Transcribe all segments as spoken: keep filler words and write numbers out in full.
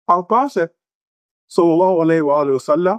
Our Prophet, sallallahu alayhi wa sallam,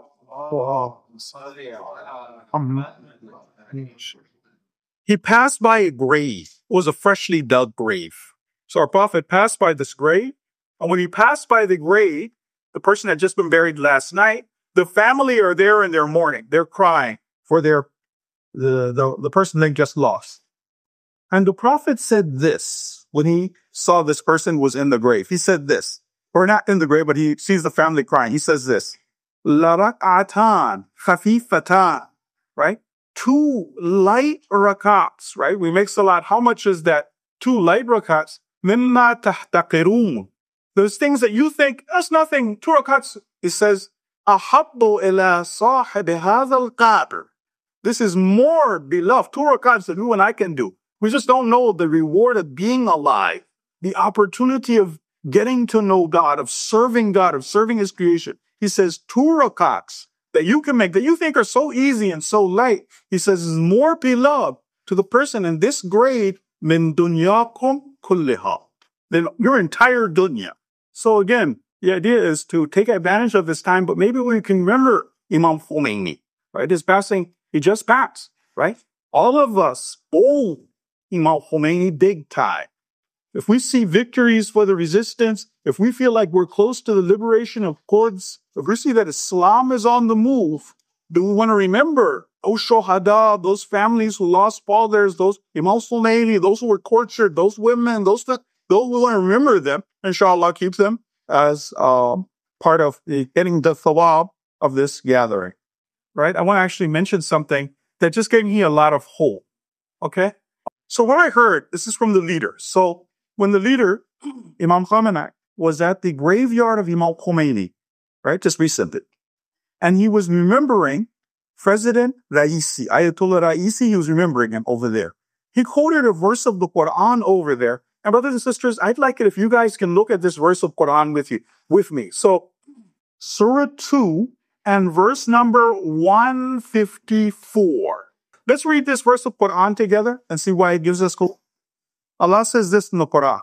he passed by a grave. It was a freshly dug grave. So our Prophet passed by this grave, and when he passed by the grave, the person had just been buried last night. The family are there in their mourning. They're crying for their the, the, the person they just lost. And the Prophet said this when he saw this person was in the grave. He said this, or not in the grave, but he sees the family crying. He says this, La rak'atan khafifatan, right? Two light rakats, right? We make salat. How much is that? Two light rakats. Mimma tahtaqirun. Those things that you think, that's nothing. Two rakats. He says, Ahabbu ila sahibi hadha al-qabr. This is more beloved. Two rakats that you and I can do. We just don't know the reward of being alive, the opportunity of getting to know God, of serving God, of serving His creation. He says two rakats that you can make, that you think are so easy and so light. He says is more beloved to the person in this grade min dunyakum kulliha, than your entire dunya. So again, the idea is to take advantage of this time, but maybe we can remember Imam Khomeini, right? His passing, he just passed, right? All of us owe Imam Khomeini big time. If we see victories for the resistance, if we feel like we're close to the liberation of Quds, if we see that Islam is on the move, do we want to remember those shohada, those families who lost fathers, those Imam Khomeini, those who were tortured, those women, those those we want to remember them. Inshallah, keep them as uh, part of the getting the thawab of this gathering. Right? I want to actually mention something that just gave me a lot of hope. Okay? So what I heard, this is from the leader. So when the leader, Imam Khamenei, was at the graveyard of Imam Khomeini, right, just recently, and he was remembering President Raisi, Ayatollah Raisi, he was remembering him over there. He quoted a verse of the Quran over there. And brothers and sisters, I'd like it if you guys can look at this verse of Quran with you, with me. So Surah two and verse number one fifty-four. Let's read this verse of Quran together and see why it gives us hope. Allah says this in the Quran.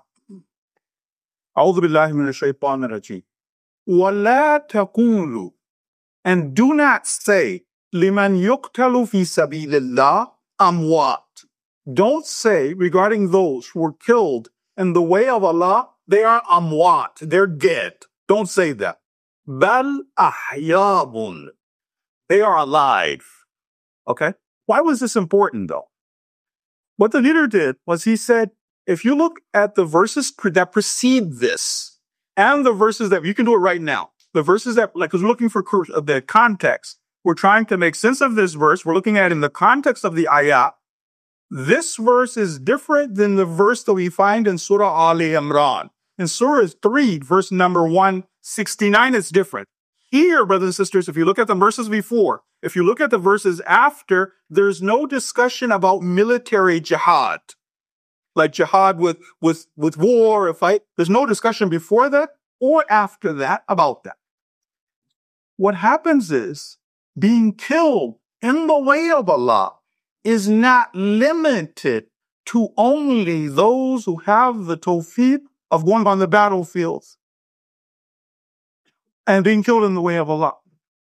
A'udhu billahi minash shaitanir rajeem. وَلَا تَقُولُوا, and do not say, لِمَنْ يُقْتَلُ فِي سَبِيلِ اللَّهِ أَمْوَاتٍ. Don't say regarding those who were killed in the way of Allah, they are amwat, they're dead. Don't say that. Bal ahyabun. They are alive. Okay? Why was this important though? What the leader did was he said, if you look at the verses that precede this, and the verses that, you can do it right now, the verses that, like, because we're looking for the context, we're trying to make sense of this verse, we're looking at it in the context of the ayat. This verse is different than the verse that we find in Surah Ali Imran. In Surah three, verse number one sixty-nine, it's different. Here, brothers and sisters, if you look at the verses before, if you look at the verses after, there's no discussion about military jihad. Like jihad with, with, with war or fight. There's no discussion before that or after that about that. What happens is being killed in the way of Allah is not limited to only those who have the tawfiq of going on the battlefields and being killed in the way of Allah.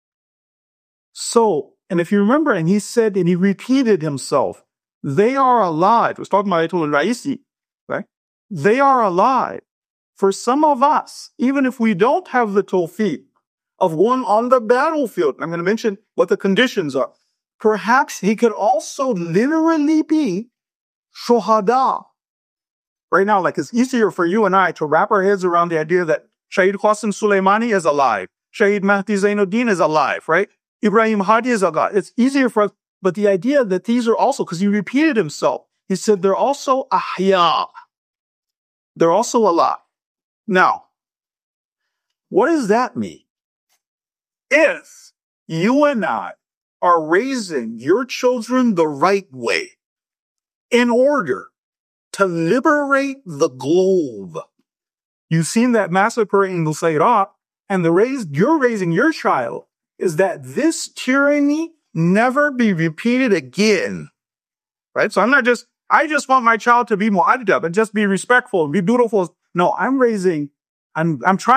So, and if you remember, and he said, and he repeated himself, they are alive. He was talking about Ayatollah Raisi, right? They are alive. For some of us, even if we don't have the tawfiq of going on the battlefield, I'm going to mention what the conditions are. Perhaps he could also literally be shuhada. Right now, like, it's easier for you and I to wrap our heads around the idea that Shaheed Qasim Soleimani is alive. Shaheed Mahdi Zainuddin is alive, right? Ibrahim Hadi is alive. It's easier for us. But the idea that these are also, because he repeated himself, he said they're also ahya. They're also alive. Now, what does that mean? If you and I are raising your children the right way in order to liberate the globe. You've seen that massacre in Nusayrat, and the raise you're raising your child is that this tyranny never be repeated again. Right? So I'm not just, I just want my child to be mu'addab and just be respectful and be beautiful. No, I'm raising, I'm, I'm trying